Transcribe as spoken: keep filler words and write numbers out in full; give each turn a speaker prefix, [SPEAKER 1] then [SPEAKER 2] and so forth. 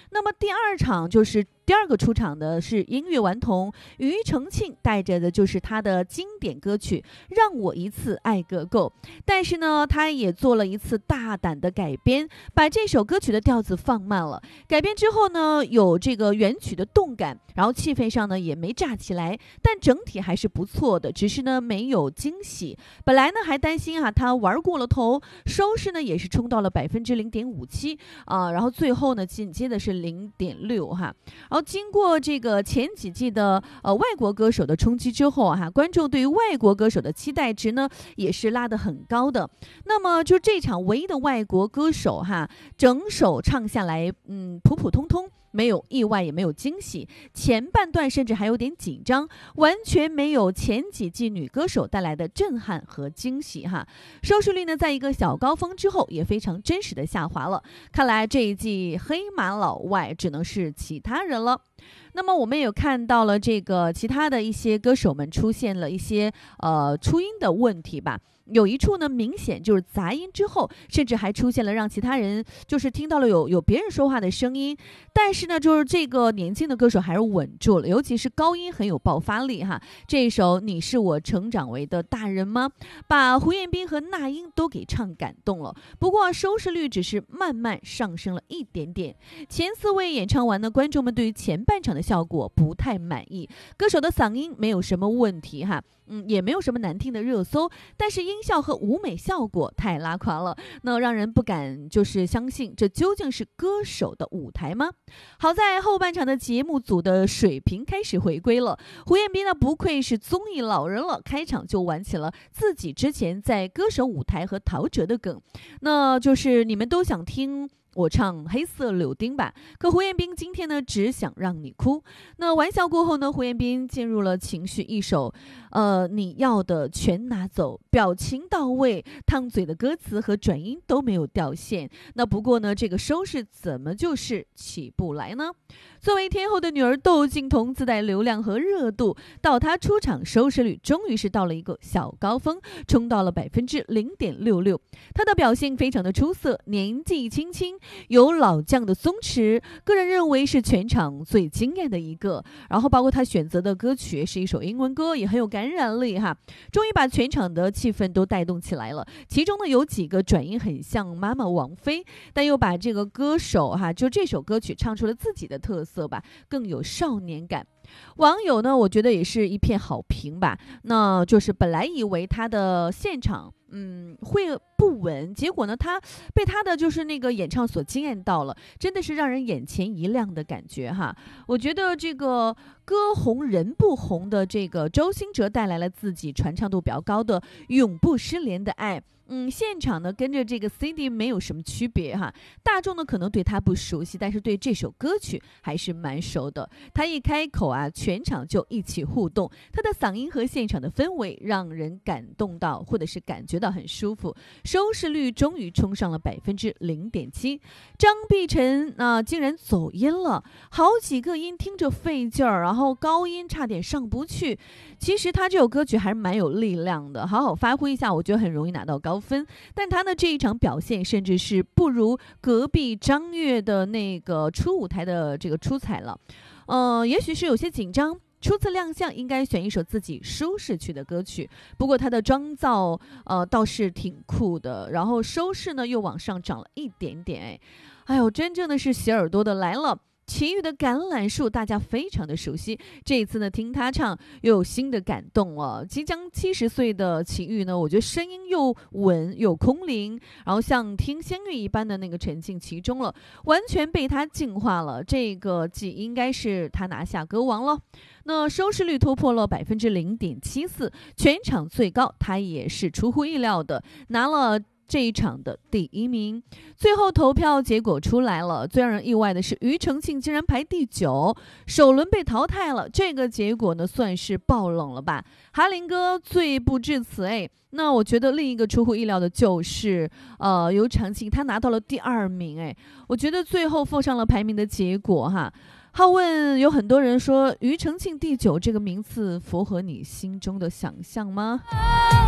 [SPEAKER 1] 那么第二场就是第二个出场的是音乐顽童庾澄庆，带着的就是他的经典歌曲《让我一次爱个够》，但是呢，他也做了一次大胆的改编，把这首歌曲的调子放慢了。改编之后呢，有这个原曲的动感，然后气氛上呢也没炸起来，但整体还是不错的，只是呢没有惊喜。本来呢还担心啊他玩过了头，收视呢也是冲到了百分之零点五七啊，然后最后呢紧接的是零点六哈。然后经过这个前几季的呃外国歌手的冲击之后哈、啊，观众对于外国歌手的期待值呢也是拉得很高的。那么就这场唯一的外国歌手哈，整首唱下来，嗯，普普通通。没有意外，也没有惊喜，前半段甚至还有点紧张，完全没有前几季女歌手带来的震撼和惊喜哈。收视率呢，在一个小高峰之后，也非常真实的下滑了。看来这一季黑马老外只能是其他人了。那么我们也有看到了这个其他的一些歌手们出现了一些呃出音的问题吧。有一处呢，明显就是杂音之后，甚至还出现了让其他人就是听到了有有别人说话的声音。但是呢，就是这个年轻的歌手还是稳住了，尤其是高音很有爆发力哈。这一首《你是我成长为的大人吗》，把胡彦斌和那英都给唱感动了。不过收视率只是慢慢上升了一点点。前四位演唱完呢，观众们对于前半场的效果不太满意，歌手的嗓音没有什么问题哈。嗯，也没有什么难听的热搜，但是音效和舞美效果太拉垮了，那让人不敢就是相信这究竟是歌手的舞台吗？好在后半场的节目组的水平开始回归了，胡彦斌呢不愧是综艺老人了，开场就玩起了自己之前在歌手舞台和陶喆的梗，那就是你们都想听我唱黑色柳丁吧，可胡彦斌今天呢只想让你哭。那玩笑过后呢，胡彦斌进入了情绪，一首呃你要的全拿走，表情到位，烫嘴的歌词和转音都没有掉线。那不过呢，这个收视怎么就是起不来呢？作为天后的女儿窦靖童自带流量和热度，到她出场收视率终于是到了一个小高峰，冲到了百分之零点六六。她的表现非常的出色，年纪轻轻，有老将的松弛，个人认为是全场最惊艳的一个。然后包括她选择的歌曲是一首英文歌，也很有感染力哈，终于把全场的气氛都带动起来了。其中呢有几个转音很像妈妈王菲，但又把这个歌手哈，就这首歌曲唱出了自己的特色吧，更有少年感。网友呢，我觉得也是一片好评吧。那就是本来以为他的现场嗯会不稳，结果呢他被他的就是那个演唱所惊艳到了，真的是让人眼前一亮的感觉哈。我觉得这个歌红人不红的这个周兴哲带来了自己传唱度比较高的永不失联的爱。嗯，现场呢跟着这个 C D 没有什么区别哈，大众呢可能对他不熟悉，但是对这首歌曲还是蛮熟的。他一开口啊，全场就一起互动，他的嗓音和现场的氛围让人感动到，或者是感觉到很舒服。收视率终于冲上了百分之零点七。张碧晨啊、呃，竟然走音了，好几个音听着费劲儿，然后高音差点上不去。其实他这首歌曲还是蛮有力量的，好好发挥一下，我觉得很容易拿到高分。但他的这一场表现甚至是不如隔壁张悦的那个初舞台的这个出彩了。呃，也许是有些紧张，初次亮相应该选一首自己舒适区的歌曲，不过他的妆造呃倒是挺酷的，然后收视呢又往上涨了一点点。哎，哎呦，真正的是洗耳朵的来了。齐豫的橄榄树大家非常的熟悉，这一次呢听他唱又有新的感动了。即将七十岁的齐豫呢，我觉得声音又稳又空灵，然后像听仙乐一般的那个沉浸其中了，完全被他净化了。这个季应该是他拿下歌王了。那收视率突破了百分之零点七四，全场最高，他也是出乎意料的拿了这一场的第一名。最后投票结果出来了，最让人意外的是庾澄庆竟然排第九，首轮被淘汰了。这个结果呢算是爆冷了吧。哈林哥罪不至此。哎，那我觉得另一个出乎意料的就是呃庾澄庆他拿到了第二名。哎，我觉得最后附上了排名的结果哈。好问有很多人说庾澄庆第九这个名次符合你心中的想象吗？